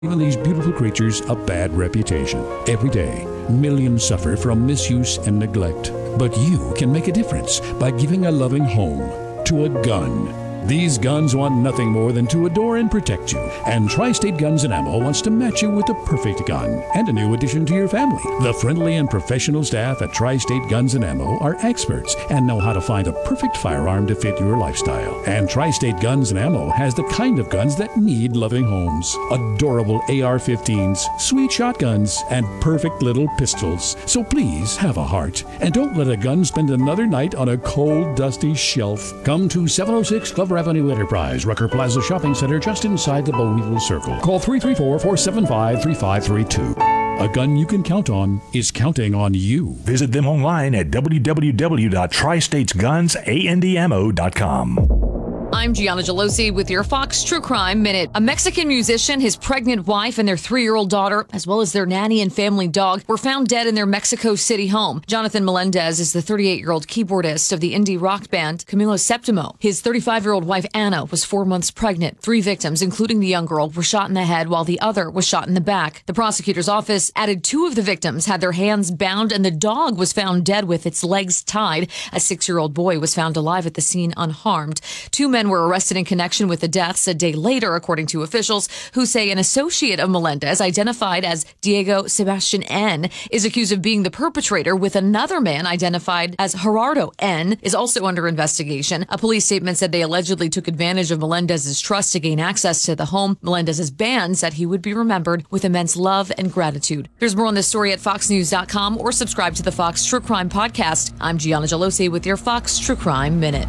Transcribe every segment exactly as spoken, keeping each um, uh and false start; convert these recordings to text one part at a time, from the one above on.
Giving these beautiful creatures a bad reputation. Every day, millions suffer from misuse and neglect. But you can make a difference by giving a loving home to a gun. These guns want nothing more than to adore and protect you. And Tri-State Guns and Ammo wants to match you with the perfect gun and a new addition to your family. The friendly and professional staff at Tri-State Guns and Ammo are experts and know how to find the perfect firearm to fit your lifestyle. And Tri-State Guns and Ammo has the kind of guns that need loving homes. Adorable A R fifteens, sweet shotguns, and perfect little pistols. So please have a heart and don't let a gun spend another night on a cold, dusty shelf. Come to seven oh six Clover Avenue Enterprise, Rucker Plaza Shopping Center, just inside the Bowmanville Circle. Call three three four, four seven five, three five three two. A gun you can count on is counting on you. Visit them online at w w w dot tri states guns and ammo dot com. I'm Gianna Gelosi with your Fox True Crime Minute. A Mexican musician, his pregnant wife, and their three-year-old daughter, as well as their nanny and family dog, were found dead in their Mexico City home. Jonathan Melendez is the thirty-eight-year-old keyboardist of the indie rock band Camilo Septimo. His thirty-five-year-old wife, Anna, was four months pregnant. Three victims, including the young girl, were shot in the head, while the other was shot in the back. The prosecutor's office added two of the victims had their hands bound, and the dog was found dead with its legs tied. A six-year-old boy was found alive at the scene unharmed. Two men were arrested in connection with the deaths a day later, according to officials who say an associate of Melendez, identified as Diego Sebastian N., is accused of being the perpetrator, with another man identified as Gerardo N. is also under investigation. A police statement said they allegedly took advantage of Melendez's trust to gain access to the home. Melendez's band said he would be remembered with immense love and gratitude. There's more on this story at fox news dot com or subscribe to the Fox True Crime Podcast. I'm Gianna Gelosi with your Fox True Crime Minute.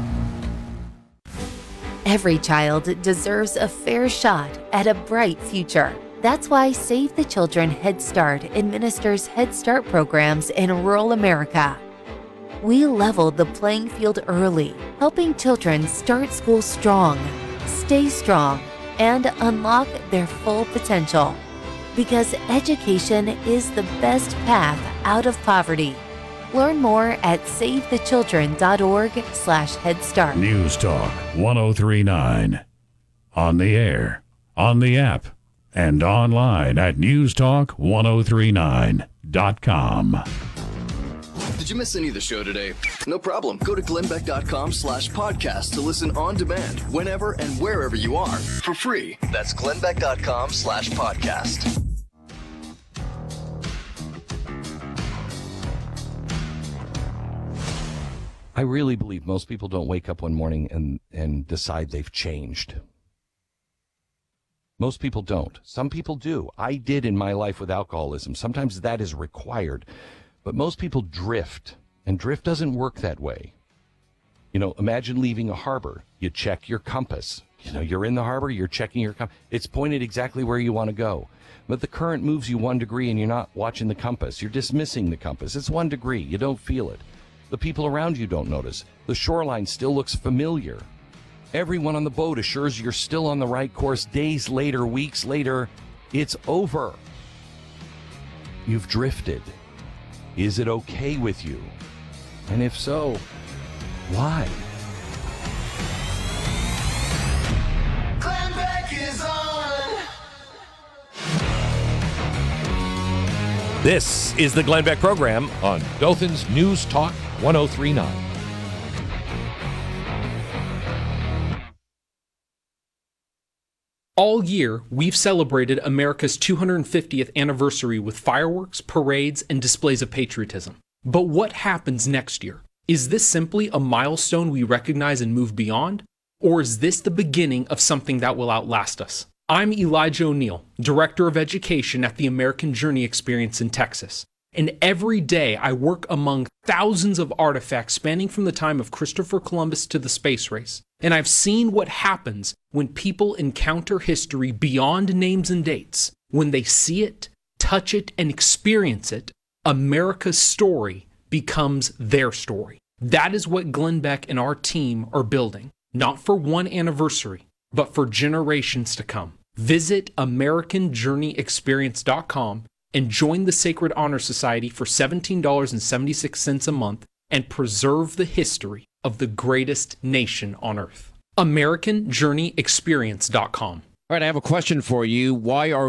Every child deserves a fair shot at a bright future. That's why Save the Children Head Start administers Head Start programs in rural America. We leveled the playing field early, helping children start school strong, stay strong, and unlock their full potential. Because education is the best path out of poverty. Learn more at save the children dot org slash head start. News Talk one oh three point nine. On the air, on the app, and online at news talk one oh three nine dot com. Did you miss any of the show today? No problem. Go to glenn beck dot com slash podcast to listen on demand whenever and wherever you are for free. That's glenn beck dot com slash podcast. I really believe most people don't wake up one morning and, and decide they've changed. Most people don't. Some people do. I did in my life with alcoholism. Sometimes that is required. But most people drift, and drift doesn't work that way. You know, imagine leaving a harbor. You check your compass. You know, you're in the harbor, you're checking your compass. It's pointed exactly where you want to go. But the current moves you one degree and you're not watching the compass. You're dismissing the compass. It's one degree. You don't feel it. The people around you don't notice. The shoreline still looks familiar. Everyone on the boat assures you're still on the right course. Days later, weeks later, it's over. You've drifted. Is it okay with you? And if so, why? Glenn Beck is on. This is the Glenn Beck program on Dothan's News Talk one oh three point nine. All year, we've celebrated America's two hundred fiftieth anniversary with fireworks, parades, and displays of patriotism. But what happens next year? Is this simply a milestone we recognize and move beyond? Or is this the beginning of something that will outlast us? I'm Elijah O'Neill, Director of Education at the American Journey Experience in Texas. And every day I work among thousands of artifacts spanning from the time of Christopher Columbus to the space race. And I've seen what happens when people encounter history beyond names and dates. When they see it, touch it, and experience it, America's story becomes their story. That is what Glenn Beck and our team are building, not for one anniversary, but for generations to come. Visit American Journey Experience dot com and join the Sacred Honor Society for seventeen dollars and seventy-six cents a month and preserve the history of the greatest nation on earth. American Journey Experience dot com. All right, I have a question for you. Why are